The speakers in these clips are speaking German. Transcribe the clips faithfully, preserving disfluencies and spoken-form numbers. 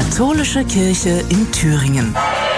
Katholische Kirche in Thüringen.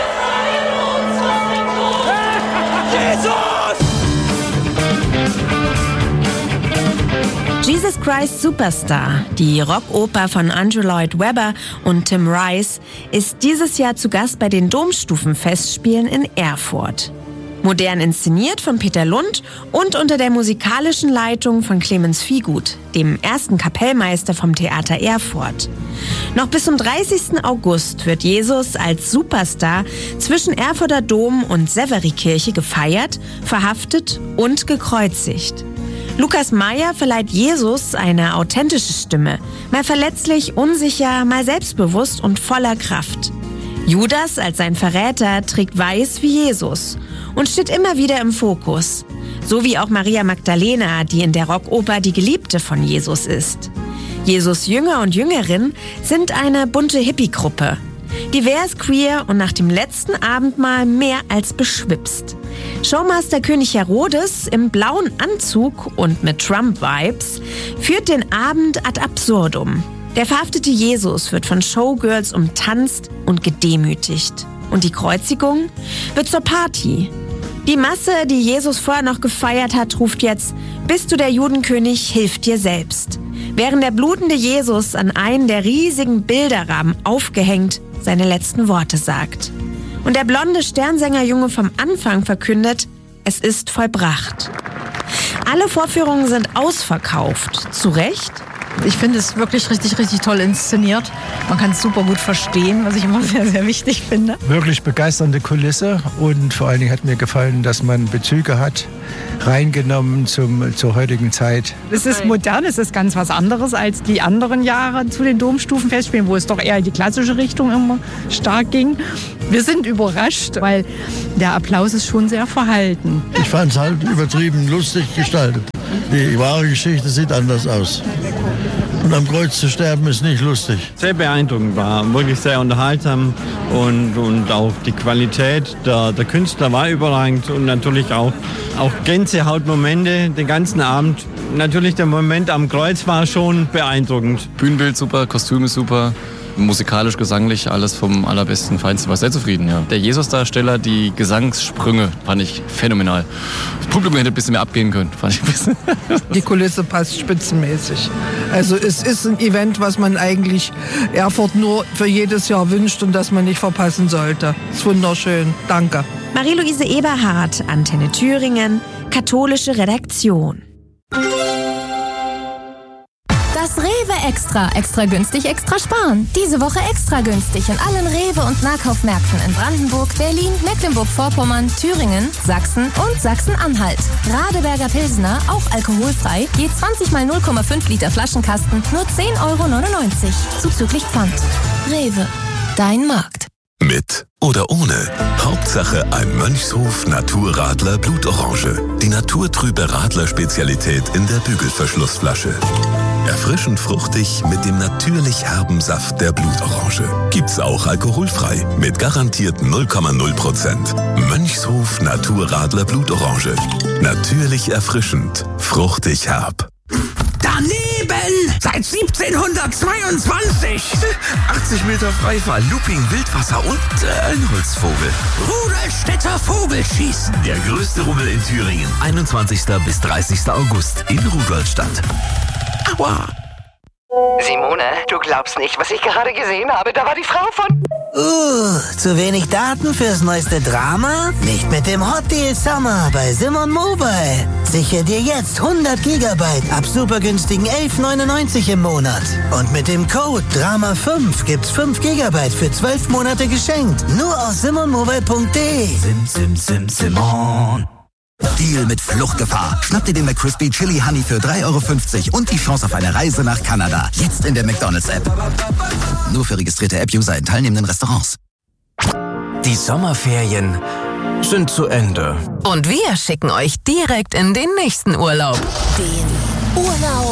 Jesus Christ Superstar, die Rockoper von Andrew Lloyd Webber und Tim Rice, ist dieses Jahr zu Gast bei den Domstufenfestspielen in Erfurt. Modern inszeniert von Peter Lund und unter der musikalischen Leitung von Clemens Viehgut, dem ersten Kapellmeister vom Theater Erfurt. Noch bis zum dreißigsten August wird Jesus als Superstar zwischen Erfurter Dom und Severikirche gefeiert, verhaftet und gekreuzigt. Lukas Meyer verleiht Jesus eine authentische Stimme, mal verletzlich, unsicher, mal selbstbewusst und voller Kraft. Judas als sein Verräter trägt weiß wie Jesus und steht immer wieder im Fokus. So wie auch Maria Magdalena, die in der Rockoper die Geliebte von Jesus ist. Jesus' Jünger und Jüngerinnen sind eine bunte Hippie-Gruppe. Divers, queer und nach dem letzten Abendmahl mehr als beschwipst. Showmaster König Herodes im blauen Anzug und mit Trump-Vibes führt den Abend ad absurdum. Der verhaftete Jesus wird von Showgirls umtanzt und gedemütigt. Und die Kreuzigung wird zur Party. Die Masse, die Jesus vorher noch gefeiert hat, ruft jetzt: Bist du der Judenkönig, hilf dir selbst. Während der blutende Jesus an einen der riesigen Bilderrahmen aufgehängt seine letzten Worte sagt. Und der blonde Sternsängerjunge vom Anfang verkündet: Es ist vollbracht. Alle Vorführungen sind ausverkauft. Zu Recht? Ich finde es wirklich richtig, richtig toll inszeniert. Man kann es super gut verstehen, was ich immer sehr, sehr wichtig finde. Wirklich begeisternde Kulisse und vor allen Dingen hat mir gefallen, dass man Bezüge hat, reingenommen zum, zur heutigen Zeit. Es ist modern, es ist ganz was anderes als die anderen Jahre zu den Domstufenfestspielen, wo es doch eher in die klassische Richtung immer stark ging. Wir sind überrascht, weil der Applaus ist schon sehr verhalten. Ich fand es halt übertrieben lustig gestaltet. Die wahre Geschichte sieht anders aus. Und am Kreuz zu sterben ist nicht lustig. Sehr beeindruckend war, wirklich sehr unterhaltsam und, und auch die Qualität der, der Künstler war überragend und natürlich auch, auch Gänsehautmomente den ganzen Abend. Natürlich der Moment am Kreuz war schon beeindruckend. Bühnenbild super, Kostüme super. Musikalisch, gesanglich, alles vom allerbesten, feinsten. War sehr zufrieden, ja. Der Jesus-Darsteller, die Gesangssprünge, fand ich phänomenal. Das Publikum hätte ein bisschen mehr abgehen können, fand ich ein bisschen. Die Kulisse passt spitzenmäßig. Also es ist ein Event, was man eigentlich Erfurt nur für jedes Jahr wünscht und das man nicht verpassen sollte. Ist wunderschön. Danke. Marie-Louise Eberhardt, Antenne Thüringen, katholische Redaktion. Das Rewe Extra. Extra günstig, extra sparen. Diese Woche extra günstig in allen Rewe- und Nahkaufmärkten in Brandenburg, Berlin, Mecklenburg-Vorpommern, Thüringen, Sachsen und Sachsen-Anhalt. Radeberger Pilsner, auch alkoholfrei, je zwanzig mal null Komma fünf Liter Flaschenkasten, nur zehn Euro neunundneunzig. Zuzüglich Pfand. Rewe. Dein Markt. Mit oder ohne. Hauptsache ein Mönchshof Naturradler Blutorange. Die naturtrübe Radler-Spezialität in der Bügelverschlussflasche. Erfrischend fruchtig mit dem natürlich herben Saft der Blutorange. Gibt's auch alkoholfrei mit garantierten null Komma null Prozent. Mönchshof Naturradler Blutorange. Natürlich erfrischend, fruchtig herb. Daneben! Seit siebzehnhundertzweiundzwanzig! achtzig Meter Freifall, Looping, Wildwasser und äh, ein Holzvogel. Rudelstädter Vogelschießen. Der größte Rummel in Thüringen. einundzwanzigsten bis dreißigsten August in Rudolstadt. Aua! Simone, du glaubst nicht, was ich gerade gesehen habe. Da war die Frau von... Uh, zu wenig Daten fürs neueste Drama? Nicht mit dem Hot Deal Summer bei Simon Mobile. Sichere dir jetzt hundert Gigabyte ab super günstigen elf neunundneunzig im Monat. Und mit dem Code Drama fünf gibt's fünf Gigabyte für zwölf Monate geschenkt. Nur auf simon mobile punkt de. Sim, sim, sim, Simon. Deal mit Fluchtgefahr. Schnapp dir den McCrispy Chili Honey für drei Euro fünfzig und die Chance auf eine Reise nach Kanada. Jetzt in der McDonald's-App. Nur für registrierte App-User in teilnehmenden Restaurants. Die Sommerferien sind zu Ende. Und wir schicken euch direkt in den nächsten Urlaub. Den Urlaub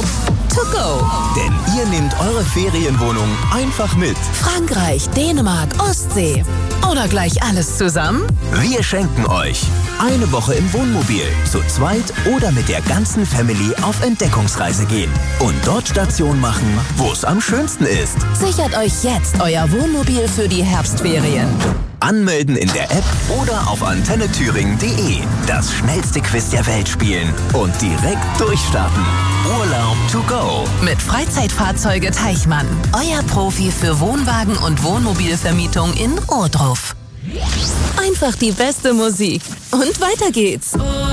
to go. Denn ihr nehmt eure Ferienwohnung einfach mit. Frankreich, Dänemark, Ostsee. Oder gleich alles zusammen? Wir schenken euch eine Woche im Wohnmobil, zu zweit oder mit der ganzen Family auf Entdeckungsreise gehen. Und dort Station machen, wo es am schönsten ist. Sichert euch jetzt euer Wohnmobil für die Herbstferien. Anmelden in der App oder auf antenne thüringen punkt de. Das schnellste Quiz der Welt spielen und direkt durchstarten. Urlaub to go. Mit Freizeitfahrzeuge Teichmann. Euer Profi für Wohnwagen und Wohnmobilvermietung in Ohrdruf. Einfach die beste Musik. Und weiter geht's.